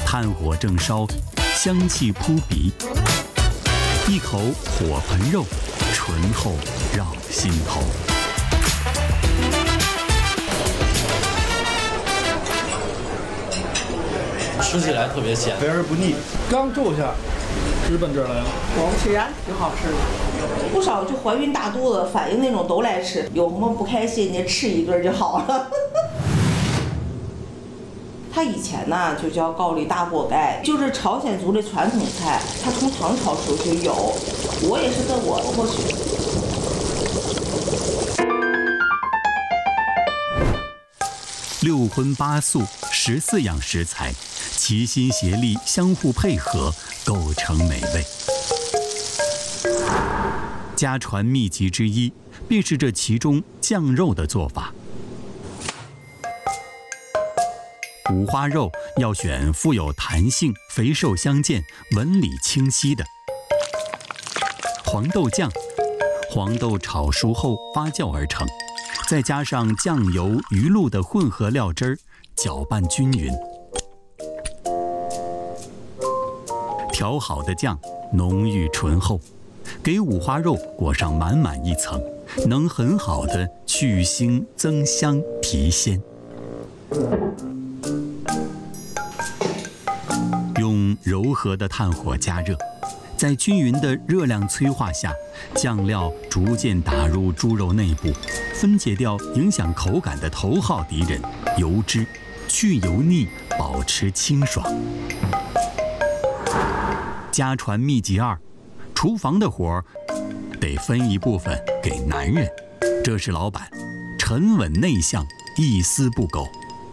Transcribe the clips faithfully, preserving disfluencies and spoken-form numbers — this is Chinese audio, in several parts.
炭火正烧，香气扑鼻，一口火盆肉，醇厚绕心头。 吃起来特别鲜， 肥而不腻，刚皱下，直奔这儿来了。 果不其然，挺好吃的。不少就怀孕大肚子，反映那种都来吃，有什么不开心你吃一顿就好了。它以前呢就叫高丽大锅盖，就是朝鲜族的传统菜，它从唐朝时候就有，我也是跟我婆婆学的。 六荤八素十四样食材，齐心协力，相互配合，构成美味。家传秘籍之一，便是这其中酱肉的做法。五花肉要选富有弹性、肥瘦相间、纹理清晰的。黄豆酱，黄豆炒熟后发酵而成，再加上酱油、鱼露的混合料汁儿，搅拌均匀。调好的酱浓郁醇厚，给五花肉裹上满满一层，能很好的去腥、增香、提鲜。用柔和的炭火加热，在均匀的热量催化下，酱料逐渐打入猪肉内部，分解掉影响口感的头号敌人油脂，去油腻，保持清爽。家传秘籍二，厨房的活儿得分一部分给男人，这是老板，沉稳内向，一丝不苟。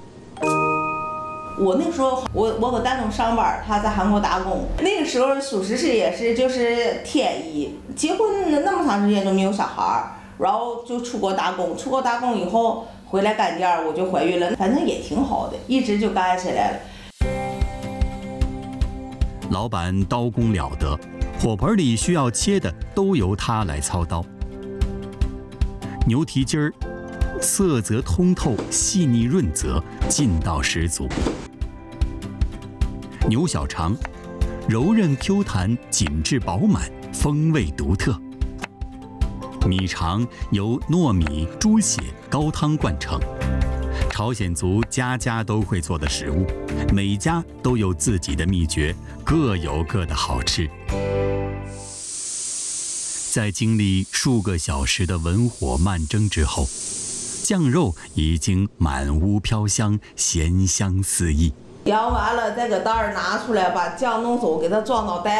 我那时候，我我搁丹东上班，他在韩国打工。那个时候属实是也是就是天意，结婚那么长时间都没有小孩，然后就出国打工。出国打工以后回来干店，我就怀孕了，反正也挺好的，一直就干起来了。 老板刀工了得，火盆里需要切的都由他来操刀。牛蹄筋儿，色泽通透，细腻润泽，劲道十足。牛小肠，柔韧 Q 弹，紧致饱满，风味独特。米肠由糯米、猪血、高汤灌成，朝鲜族家家都会做的食物，每家都有自己的秘诀，各有各的好吃。在经历数个小时的文火慢蒸之后，酱肉已经满屋飘香，咸香四溢。 舀完了，再搁袋儿拿出来，把酱弄走，给它装到袋。